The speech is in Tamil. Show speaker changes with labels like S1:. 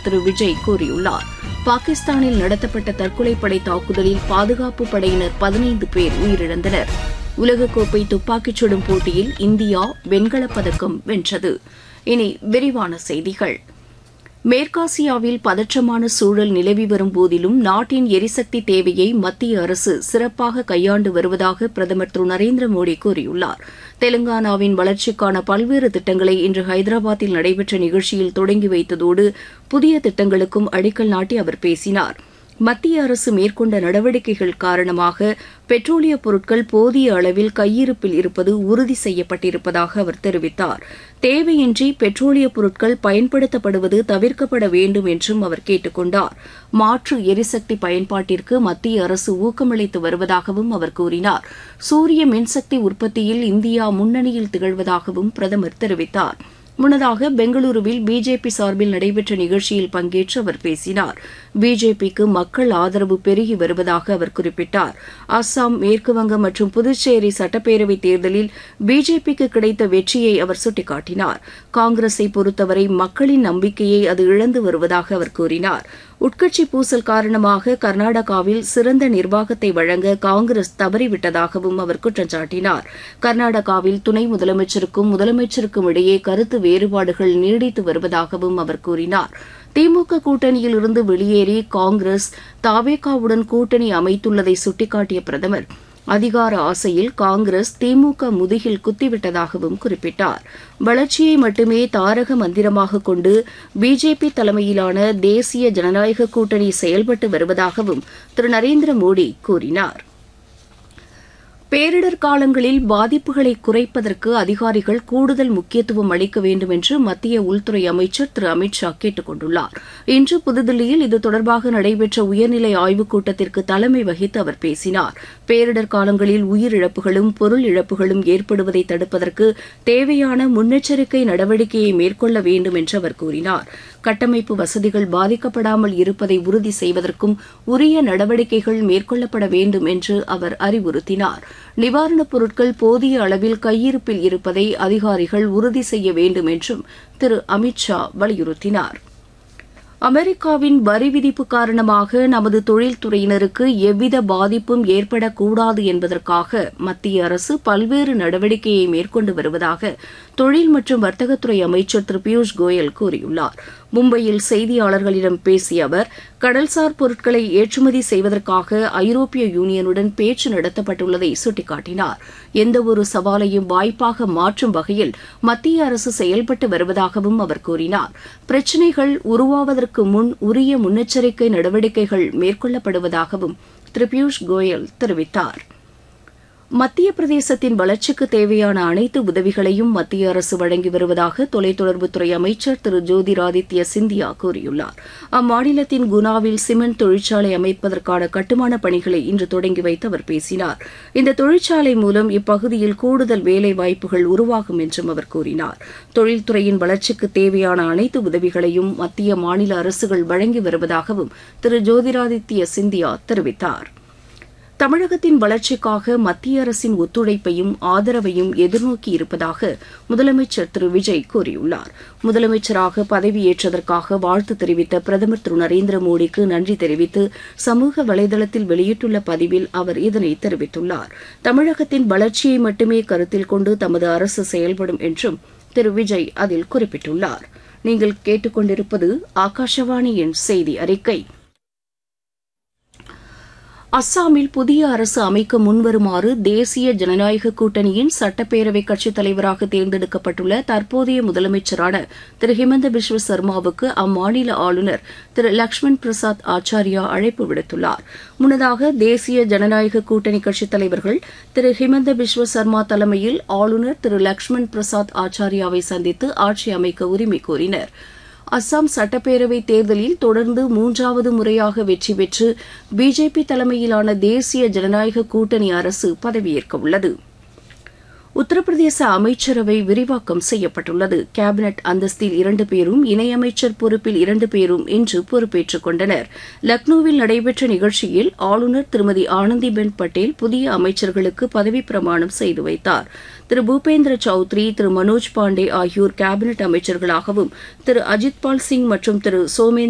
S1: முதலமைச்சர் திரு விஜய் கூறியுள்ளார். பாகிஸ்தானில் நடத்தப்பட்ட தற்கொலைப்படை தாக்குதலில் பாதுகாப்பு படையினர் 15 பேர் உயிரிழந்தனர். உலகக்கோப்பை துப்பாக்கிச் சுடும் போட்டியில் இந்தியா வெண்கலப் பதக்கம் வென்றது. இனி விரிவான செய்திகள். மேற்காசியாவில் பதற்றமான சூழல் நிலவி வரும் போதிலும் நாட்டின் எரிசக்தி தேவையை மத்திய அரசு சிறப்பாக கையாண்டு வருவதாக பிரதமர் திரு நரேந்திர மோடி கூறியுள்ளார். தெலங்கானாவின் வளர்ச்சிக்கான பல்வேறு திட்டங்களை இன்று ஹைதராபாத்தில் நடைபெற்ற நிகழ்ச்சியில் தொடங்கி வைத்ததோடு புதிய திட்டங்களுக்கும் அடிக்கல் நாட்டி அவர் பேசினார். மத்திய அரசு மேற்கொண்ட நடவடிக்கைகள் காரணமாக பெட்ரோலிய பொருட்கள் போதிய அளவில் கையிருப்பில் இருப்பது உறுதி செய்யப்பட்டிருப்பதாக அவர் தெரிவித்தார். தேவையின்றி பெட்ரோலிய பொருட்கள் பயன்படுத்தப்படுவது தவிர்க்கப்பட வேண்டும் என்றும் அவர் கேட்டுக் கொண்டார். மாற்று எரிசக்தி பயன்பாட்டிற்கு மத்திய அரசு ஊக்கமளித்து வருவதாகவும் அவர் கூறினார். சூரிய மின்சக்தி உற்பத்தியில் இந்தியா முன்னணியில் திகழ்வதாகவும் பிரதமர் தெரிவித்தார். முன்னதாக பெங்களூருவில் பிஜேபி சார்பில் நடைபெற்ற நிகழ்ச்சியில் பங்கேற்று அவர் பேசினார். பிஜேபிக்கு மக்கள் ஆதரவு பெருகி வருவதாக அவர் குறிப்பிட்டார். அஸ்ஸாம், மேற்குவங்கம் மற்றும் புதுச்சேரி சட்டப்பேரவைத் தேர்தலில் பிஜேபிக்கு கிடைத்த வெற்றியை அவர் சுட்டிக்காட்டினார். காங்கிரஸை பொறுத்தவரை மக்களின் நம்பிக்கையை அது இழந்து வருவதாக அவர் கூறினார். உட்கட்சி பூசல் காரணமாக கர்நாடகாவில் சிறந்த நிர்வாகத்தை வழங்க காங்கிரஸ் தவறிவிட்டதாகவும் அவர் குற்றம் சாட்டினார். கர்நாடகாவில் துணை முதலமைச்சருக்கும் முதலமைச்சருக்கும் இடையே கருத்து வேறுபாடுகள் நீடித்து வருவதாகவும் அவர் கூறினார். திமுக கூட்டணியில் இருந்து வெளியேறி காங்கிரஸ் தாவேகாவுடன் கூட்டணி அமைத்துள்ளதை சுட்டிக்காட்டிய பிரதமர் அதிகார ஆசையில் காங்கிரஸ் திமுக முதுகில் குத்திவிட்டதாகவும் குறிப்பிட்டார். வளர்ச்சியை மட்டுமே தாரக மந்திரமாக கொண்டு பிஜேபி தலைமையிலான தேசிய ஜனநாயக கூட்டணி செயல்பட்டு வருவதாகவும் திரு நரேந்திர மோடி கூறினார். பேரிடர் காலங்களில் பாதிப்புகளை குறைப்பதற்கு அதிகாரிகள் கூடுதல் முக்கியத்துவம் அளிக்க வேண்டும் என்று மத்திய உள்துறை அமைச்சர் திரு அமித் ஷா கேட்டுக் கொண்டுள்ளார். இன்று புதுதில்லியில் இது தொடர்பாக நடைபெற்ற உயர்நிலை ஆய்வுக் கூட்டத்திற்கு தலைமை வகித்து அவர் பேசினார். பேரிடர் காலங்களில் உயிரிழப்புகளும் பொருள் இழப்புகளும் ஏற்படுவதை தடுப்பதற்கு தேவையான முன்னெச்சரிக்கை நடவடிக்கையை மேற்கொள்ள வேண்டும் என்று அவர் கூறினார். கட்டமைப்பு வசதிகள் பாதிக்கப்படாமல் இருப்பதை உறுதி செய்வதற்கும் உரிய நடவடிக்கைகள் மேற்கொள்ளப்பட வேண்டும் என்று அவர் அறிவுறுத்தினார். நிவாரணப் பொருட்கள் போதிய அளவில் கையிருப்பில் இருப்பதை அதிகாரிகள் உறுதி செய்ய வேண்டும் என்றும் திரு அமித் ஷா வலியுறுத்தினார். அமெரிக்காவின் வரி விதிப்பு காரணமாக நமது தொழில்துறையினருக்கு எவ்வித பாதிப்பும் ஏற்படக்கூடாது என்பதற்காக மத்திய அரசு பல்வேறு நடவடிக்கையை மேற்கொண்டு வருவதாக தொழில் மற்றும் வர்த்தகத்துறை அமைச்சர் திரு பியூஷ் கோயல் கூறியுள்ளார். மும்பையில் செய்தியாளர்களிடம் பேசிய அவர் கடல்சார் பொருட்களை ஏற்றுமதி செய்வதற்காக ஐரோப்பிய யூனியனுடன் பேச்சு நடத்தப்பட்டுள்ளதை சுட்டிக்காட்டினார். எந்தவொரு சவாலையும் வாய்ப்பாக மாற்றும் வகையில் மத்திய அரசு செயல்பட்டு வருவதாகவும் அவர் கூறினார். பிரச்சினைகள் உருவாவதற்கு முன் உரிய முன்னெச்சரிக்கை நடவடிக்கைகள் மேற்கொள்ளப்படுவதாகவும் திரு பியூஷ் கோயல் தெரிவித்தார். மத்திய பிரதேசத்தின் வளர்ச்சிக்கு தேவையான அனைத்து உதவிகளையும் மத்திய அரசு வழங்கி வருவதாக தொலைத்தொடர்புத்துறை அமைச்சர் திரு ஜோதிராதித்ய சிந்தியா கூறியுள்ளார். அம்மாநிலத்தின் குனாவில் சிமெண்ட் தொழிற்சாலை அமைப்பதற்கான கட்டுமான பணிகளை இன்று தொடங்கி வைத்து அவர் பேசினார். இந்த தொழிற்சாலை மூலம் இப்பகுதியில் கூடுதல் வேலைவாய்ப்புகள் உருவாகும் என்றும் அவர் கூறினார். தொழில்துறையின் வளர்ச்சிக்கு தேவையான அனைத்து உதவிகளையும் மத்திய மாநில அரசுகள் வழங்கி வருவதாகவும் திரு ஜோதிராதித்ய சிந்தியா தெரிவித்தார். தமிழகத்தின் வளர்ச்சிக்காக மத்திய அரசின் ஒத்துழைப்பையும் ஆதரவையும் எதிர்நோக்கி இருப்பதாக முதலமைச்சர் திரு விஜய் கூறியுள்ளார். முதலமைச்சராக பதவியேற்றதற்காக வாழ்த்து தெரிவித்த பிரதமர் திரு நரேந்திர மோடிக்கு நன்றி தெரிவித்து சமூக வலைதளத்தில் வெளியிட்டுள்ள பதிவில் அவர் இதனை தெரிவித்துள்ளார். தமிழகத்தின் வளர்ச்சியை மட்டுமே கருத்தில் கொண்டு தமது அரசு செயல்படும் என்றும் திரு விஜய் அதில் குறிப்பிட்டுள்ளார். நீங்கள் கேட்டுக்கொண்டிருப்பது ஆகாஷவாணியின் செய்தி அறிக்கை. அஸ்ஸாமில் புதிய அரசு அமைக்க முன்வருமாறு தேசிய ஜனநாயக கூட்டணியின் சட்டப்பேரவை கட்சித் தலைவராக தேர்ந்தெடுக்கப்பட்டுள்ள தற்போதைய முதலமைச்சரான திரு ஹிமந்த பிஸ்வ சர்மாவுக்கு அம்மாநில ஆளுநர் திரு லக்ஷ்மண் பிரசாத் ஆச்சாரியா அழைப்பு விடுத்துள்ளார். முன்னதாக தேசிய ஜனநாயக கூட்டணி கட்சித் தலைவர்கள் திரு ஹிமந்த பிஸ்வ சர்மா தலைமையில் ஆளுநர் திரு லக்ஷ்மண் பிரசாத் ஆச்சாரியாவை சந்தித்து ஆட்சி அமைக்க உரிமை கோரினர். அஸ்ஸாம் சட்டப்பேரவைத் தேர்தலில் தொடர்ந்து 3வது முறையாக வெற்றி பெற்று பிஜேபி தலைமையிலான தேசிய ஜனநாயக கூட்டணி அரசு பதவியேற்க உள்ளது. உத்தரப்பிரதேச அமைச்சரவை விரிவாக்கம் செய்யப்பட்டுள்ளது. கேபினெட் அந்தஸ்தில் 2 பேரும் இணையமைச்சர் பொறுப்பில் 2 பேரும் இன்று பொறுப்பேற்றுக் கொண்டனர். லக்னோவில் நடைபெற்ற நிகழ்ச்சியில் ஆளுநர் திருமதி ஆனந்திபென் பட்டேல் புதிய அமைச்சர்களுக்கு பதவிப் பிரமாணம் செய்து வைத்தார். திரு பூபேந்திர சௌத்ரி, திரு மனோஜ் பாண்டே ஆகியோர் கேபினெட் அமைச்சர்களாகவும், திரு அஜித்பால் சிங் மற்றும் திரு சோமேந்திர